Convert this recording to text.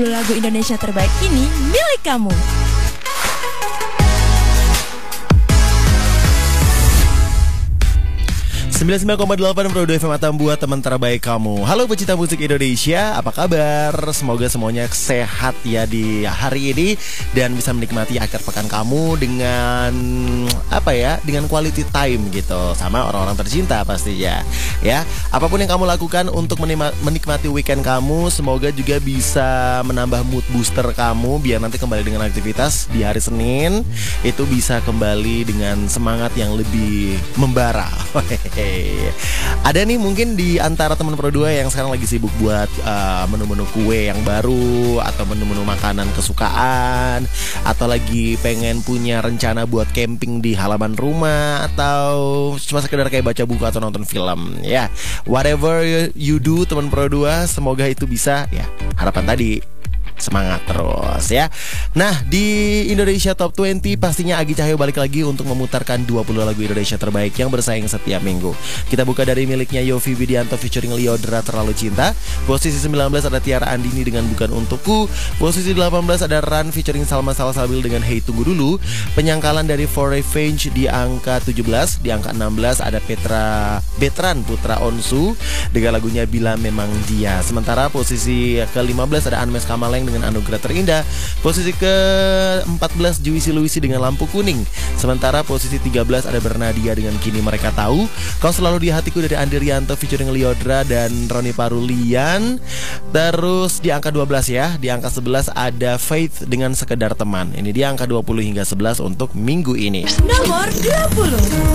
Lagu Indonesia terbaik ini milik kamu. 99,8 Pro2 FM Atam buat teman terbaik kamu. Halo pecinta musik Indonesia, apa kabar? Semoga semuanya sehat ya di hari ini dan bisa menikmati akhir pekan kamu dengan dengan quality time gitu sama orang-orang tercinta pastinya. Ya, apapun yang kamu lakukan untuk menikmati weekend kamu, semoga juga bisa menambah mood booster kamu biar nanti kembali dengan aktivitas di hari Senin itu bisa kembali dengan semangat yang lebih membara. Ada nih mungkin di antara teman Pro2 yang sekarang lagi sibuk buat menu-menu kue yang baru atau menu-menu makanan kesukaan, atau lagi pengen punya rencana buat camping di halaman rumah, atau cuma sekedar kayak baca buku atau nonton film ya. Whatever you do teman Pro2, semoga itu bisa ya, harapan tadi semangat terus ya. Nah, di Indonesia Top 20 pastinya Agi Cahyo balik lagi untuk memutarkan 20 lagu Indonesia terbaik yang bersaing setiap minggu. Kita buka dari miliknya Yovie Widianto featuring Lyodra, Terlalu Cinta. Posisi 19 ada Tiara Andini dengan Bukan Untukku. Posisi 18 ada Ran featuring Salma Salsabil dengan Hey Tunggu Dulu. Penyangkalan dari For Revenge di angka 17. Di angka 16 ada Betran Putra Onsu dengan lagunya Bila Memang Dia. Sementara posisi ke-15 ada Anmes Kamaleng dengan Anugerah Terindah. Posisi ke-14 Juwisi Luisi dengan Lampu Kuning. Sementara posisi 13 ada Bernadia dengan Kini Mereka Tahu. Kau Selalu di Hatiku dari Andi Rianto featuring Lyodra dan Roni Parulian. Terus di angka 12 ya, di angka 11 ada Faith dengan Sekedar Teman. Ini di angka 20 hingga 11 untuk minggu ini. Nomor 20.